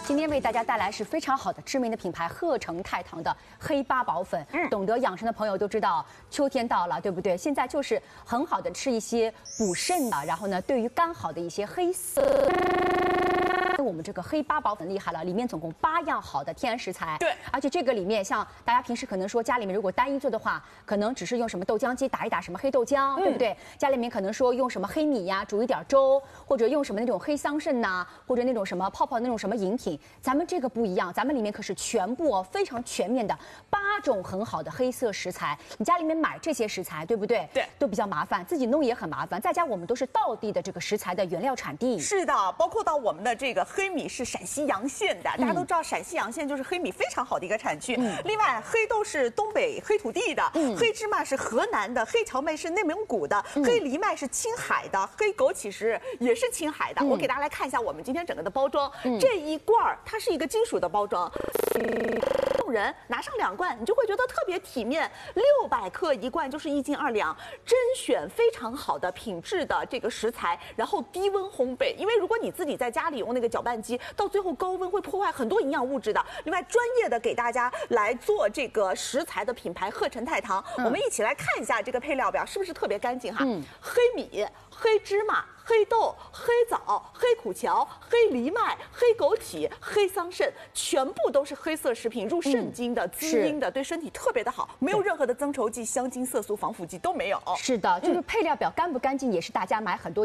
今天为大家带来是非常好的知名的品牌鹤城太堂的黑八宝粉。懂得养生的朋友都知道，秋天到了，对不对？现在就是很好的吃一些补肾的，然后呢，对于肝好的一些黑色。我们这个黑八宝粉厉害了，里面总共8样好的天然食材。 对， 而且这个里面像大家平时可能说家里面如果单一做的话，可能只是用什么豆浆机打一打什么黑豆浆，对不对？家里面可能说用什么黑米呀煮一点粥，或者用什么那种黑桑葚呐，或者那种什么泡泡那种什么饮品。咱们这个不一样，咱们里面可是全部哦非常全面的8种很好的黑色食材。你家里面买这些食材，对不对？ 对， 都比较麻烦，自己弄也很麻烦。在家我们都是道地的这个食材的原料产地。 是的，包括到我们的这个黑米是陕西洋县的，大家都知道陕西洋县就是黑米非常好的一个产区。另外，黑豆是东北黑土地的，黑芝麻是河南的，黑荞麦是内蒙古的，黑藜麦是青海的，黑枸杞也是青海的。我给大家来看一下我们今天整个的包装，这一罐它是一个金属的包装。送人拿上2罐，你就会觉得特别体面。600克1罐就是1斤2两，甄选非常好的品质的这个食材，然后低温烘焙。因为如果你自己在家里用那个搅拌机，到最后高温会破坏很多营养物质的。另外，专业的给大家来做这个食材的品牌鹤城太堂，我们一起来看一下这个配料表是不是特别干净哈？黑米、黑芝麻、黑豆、黑枣、黑苦荞、黑藜麦、黑枸杞、黑桑葚，全部都是黑色食品，入肾经的、滋阴的，对身体特别的好，没有任何的增稠剂、香精、色素、防腐剂都没有。 是的，就是配料表干不干净，也是大家买很多